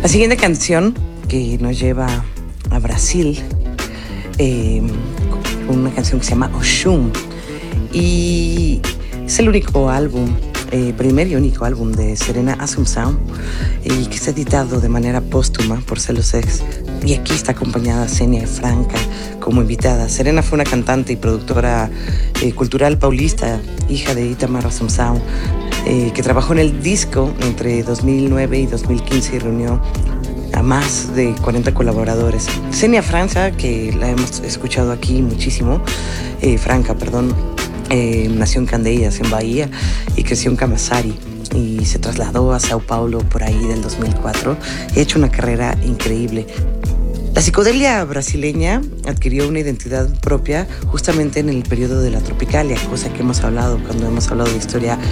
La siguiente canción que nos lleva a Brasil, una canción que se llama Oxum, y es el único álbum, primer y único álbum de Serena Assunção, y que está editado de manera póstuma por Celos X. Y aquí está acompañada Xenia Franca como invitada. Serena fue una cantante y productora cultural paulista, hija de Itamar Assunção, que trabajó en el disco entre 2009 y 2015 y reunió a más de 40 colaboradores. Xenia Franca, que la hemos escuchado aquí muchísimo, nació en Candeias, en Bahía, y creció en Camaçari, y se trasladó a Sao Paulo por ahí del 2004 y ha hecho una carrera increíble. La psicodelia brasileña adquirió una identidad propia justamente en el periodo de la Tropicalia, cosa que hemos hablado cuando hemos hablado de historia